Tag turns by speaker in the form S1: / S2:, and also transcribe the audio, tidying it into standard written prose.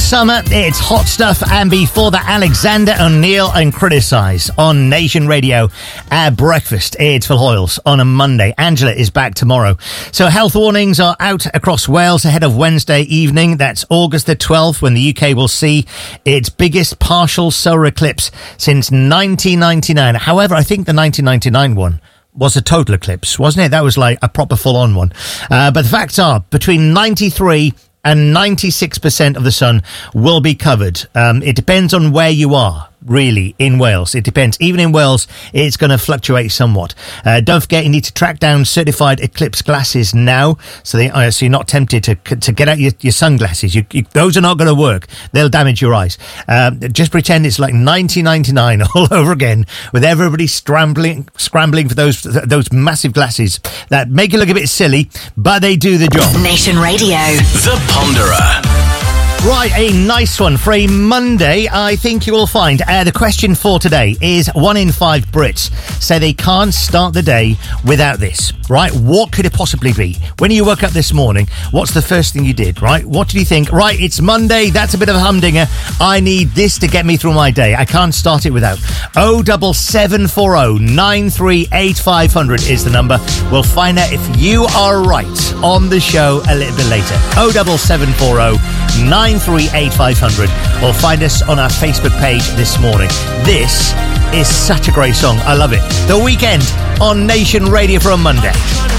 S1: summer, it's Hot Stuff, and before that, Alexander O'Neill and Criticise on Nation Radio at breakfast. It's Phil Hoyles on a Monday. Angela is back tomorrow. So health warnings are out across Wales ahead of Wednesday evening. That's August the 12th, when the UK will see its biggest partial solar eclipse since 1999. However, I think the 1999 one was a total eclipse, wasn't it? That was like a proper full-on one. But the facts are, between 93 and 96% of the sun will be covered. It depends on where you are, really, in Wales. It depends. Even in Wales, it's going to fluctuate somewhat. Don't forget, you need to track down certified eclipse glasses now, so you're not tempted to get out your sunglasses. Those are not going to work. They'll damage your eyes. Just pretend it's like 1999 all over again, with everybody scrambling for those massive glasses that make you look a bit silly, but they do the job.
S2: Nation Radio.
S3: The Ponderer.
S1: Right, a nice one for a Monday, I think you will find. The question for today is 1 in 5 Brits say they can't start the day without this, right? What could it possibly be? When you woke up this morning, what's the first thing you did, right? What did you think? Right, it's Monday, that's a bit of a humdinger. I need this to get me through my day. I can't start it without. 07740 938 500 is the number. We'll find out if you are right on the show a little bit later. 07740 938 500, or find us on our Facebook page this morning. This is such a great song. I love it. The Weekend on Nation Radio for a Monday.